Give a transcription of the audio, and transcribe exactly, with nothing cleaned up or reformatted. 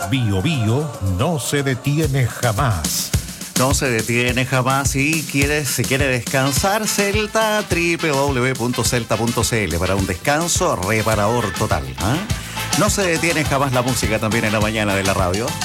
Bio Bio no se detiene jamás. No se detiene jamás. Si quieres, si quiere descansar, Celta, doble u doble u doble u punto celta punto c l para un descanso reparador total. ¿eh? No se detiene jamás la música también en la mañana de la radio.